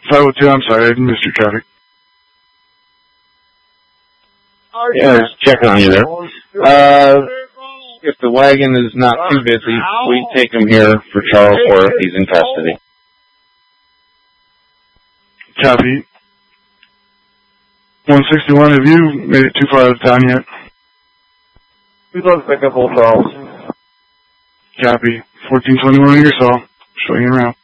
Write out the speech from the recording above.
502, I'm sorry, I missed your traffic. Yeah, just checking on you there. If the wagon is not too busy, we take him here for Charles Worth. He's in custody. Copy. 161, have you made it too far out of town yet? We'd love to pick up Old Charles. Copy. 1421 Ingersoll. Showing you around.